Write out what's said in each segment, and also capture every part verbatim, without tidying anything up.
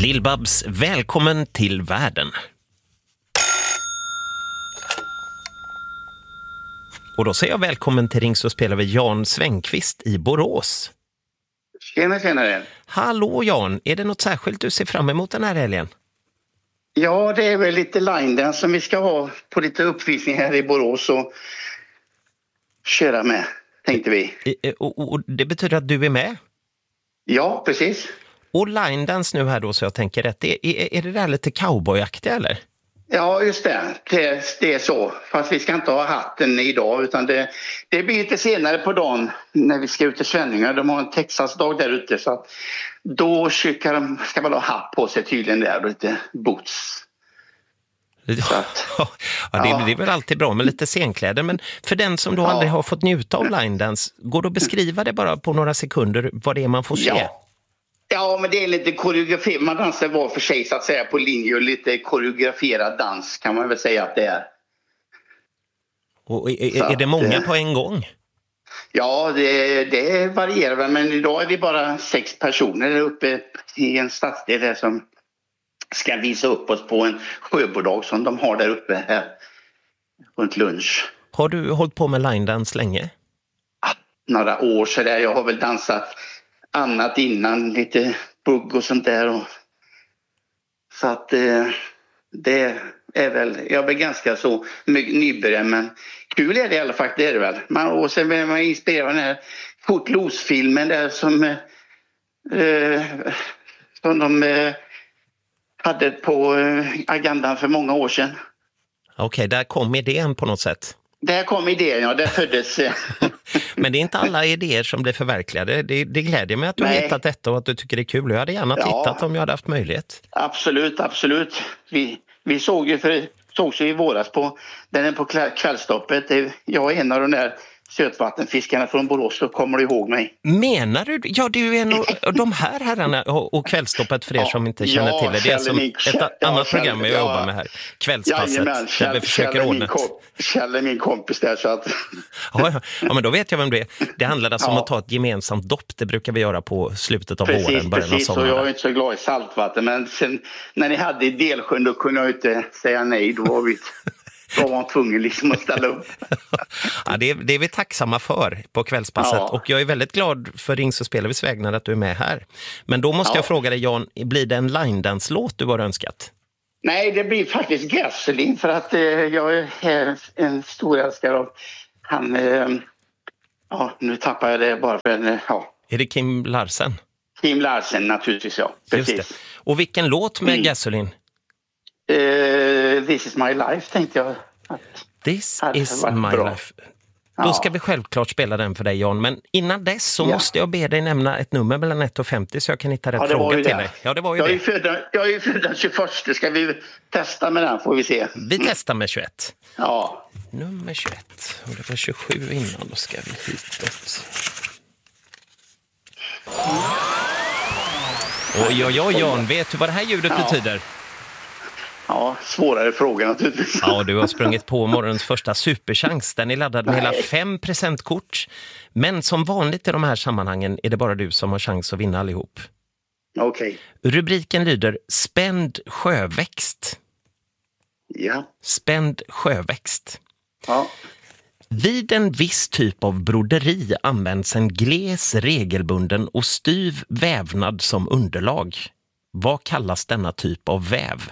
Lill-Babs, välkommen till världen. Och då säger jag välkommen till Ring så spelar vi Jan Svängqvist i Borås. Tjena, tjena. Hallå Jan, är det något särskilt du ser fram emot den här helgen? Ja, det är väl lite line dance som vi ska ha på lite uppvisning här i Borås och köra med, tänkte vi. Och, och, och det betyder att du är med? Ja, precis. Och line dance nu här då, så jag tänker rätt, är, är, är det där lite cowboyaktigt eller? Ja, just det. det. Det är så. Fast vi ska inte ha hatten idag, utan det, det blir lite senare på dagen när vi ska ut till Svenningar. De har en Texas-dag där ute, så att då ska de ska man ha hatt på sig tydligen där och lite boots. Att, ja, det, ja. det är väl alltid bra med lite scenkläder, men för den som då ja. aldrig har fått njuta av line dance, går det att beskriva det bara på några sekunder vad det är man får se? Ja. Ja, men det är lite koreografi. Man dansar var för sig så att säga på linje och lite koreograferad dans kan man väl säga att det är. Och är, är det många att, på en gång? Ja, det, det varierar väl, men idag är vi bara sex personer där uppe i en stadsdel där som ska visa upp oss på en sjöbodag som de har där uppe här runt lunch. Har du hållit på med line dance länge? Ja, några år så där. Jag har väl dansat annat innan, lite bugg och sånt där. Och, så att eh, det är väl, jag är ganska så nybörjare, men kul är det i alla fall, det är det väl. Man, och sen vill man inspirera den här Footloose-filmen där som, eh, som de eh, hade på eh, agendan för många år sedan. Okej, okay, där kom idén på något sätt. Där kom idén, ja, där föddes. Men det är inte alla idéer som blir förverkligade. Det, det glädjer mig att du Nej. har hittat detta och att du tycker det är kul. Jag hade gärna tittat ja, om jag hade haft möjlighet. Absolut, absolut. Vi, vi såg ju för, såg ju i våras på, den är på kvällstoppet. Jag är en av de där sötvattenfiskarna från Borås, så kommer du ihåg mig. Menar du? Ja, du är en av de här herrarna och kvällstoppet för er ja, som inte känner ja, till det. Det är som ett Kjell, annat ja, program jag ja, jobbar med här. Kvällspasset. Jajamän, Kjell, där vi försöker Kjell, ordna. Kjell är min kompis där så att... ja, ja, ja, men då vet jag vem det är. Det handlar alltså ja. om att ta ett gemensamt dopp. Det brukar vi göra på slutet av precis, våren, början precis, av sommaren. Och jag är inte så glad i saltvatten, men sen när ni hade i Delsjön då kunde jag inte säga nej. Då var vi... Då var man tvungen liksom att ställa upp. ja, det, är, det är vi tacksamma för på kvällspasset. Ja. Och jag är väldigt glad för Ring så spelar vi vägnar att du är med här. Men då måste ja. jag fråga dig, Jan, blir det en line dance-låt du har önskat? Nej, det blir faktiskt Gasoline, för att eh, jag är en stor älskare av han... Eh, ja, nu tappar jag det bara för en... Ja. Är det Kim Larsen? Kim Larsen, naturligtvis, ja. Precis. Just det. Och vilken låt med mm. Gasoline? Uh, this is my life, tänkte jag. This is my bra. life. Då ja. ska vi självklart spela den för dig, Jan. Men innan dess så ja. måste jag be dig nämna ett nummer mellan ett och femtio så jag kan hitta rätt ja, fråga till det. dig. Ja, det var ju jag det. Är född, jag är ju född den tjugoförsta. Ska vi testa med den, får vi se. Vi testar med tjugoett. Ja. Nummer tjugoett. Och det var tjugosju innan. Då ska vi hitåt. Oj, oj, oj, Jan. Vet du vad det här ljudet ja. betyder? Ja, svårare fråga naturligtvis. Ja, du har sprungit på morgonens första superchans. Den är laddad med Nej. hela fem presentkort. Men som vanligt i de här sammanhangen är det bara du som har chans att vinna allihop. Okej. Okay. Rubriken lyder Spänd sjöväxt. Ja. Spänd sjöväxt. Ja. Vid en viss typ av broderi används en gles, regelbunden och styv vävnad som underlag. Vad kallas denna typ av väv?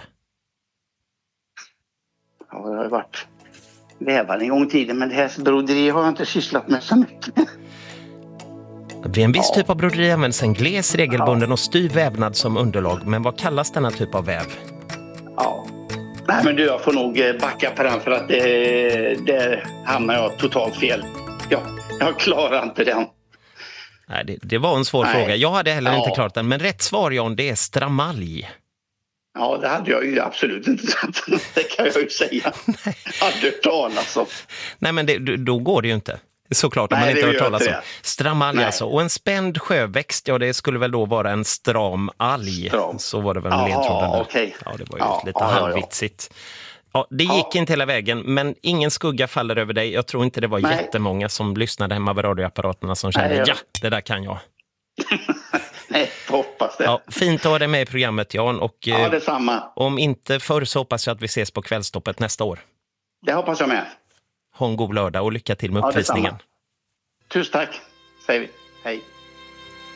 Ja, jag har varit vävare en gång i tiden, men det här broderi har jag inte sysslat med så mycket. Vid en viss ja. typ av broderi används en gles, regelbunden ja. och styv vävnad som underlag. Men vad kallas denna typ av väv? Ja, nej men du, jag får nog backa på den för att det, där hamnar jag totalt fel. Ja, jag klarar inte den. Nej, det, det var en svår nej. fråga. Jag hade heller ja. inte klarat den. Men rätt svar, Jan, det är stramalj. Ja, det hade jag ju absolut inte sagt. Det kan jag ju säga. Nej. Hade du talas om. Nej, men det, då går det ju inte. Såklart om Nej, man inte hört talas om. Stramalj alltså. Och en spänd sjöväxt, ja det skulle väl då vara en stram alg. Stram. Så var det väl med ledtråden. Okay. Ja, det var ju ja, lite ja, halvvitsigt. Ja, det gick ja. inte hela vägen, men ingen skugga faller över dig. Jag tror inte det var Nej. jättemånga som lyssnade hemma vid radioapparaterna som kände, Nej, ja. ja, det där kan jag. Nej, hoppas det. Ja, fint att ha dig med i programmet, Jan. Och, ja, detsamma. Om inte förr så hoppas jag att vi ses på Kvällstoppet nästa år. Det hoppas jag med. Ha en god lördag och lycka till med uppvisningen. Ja, tusen tack, säger vi. Hej.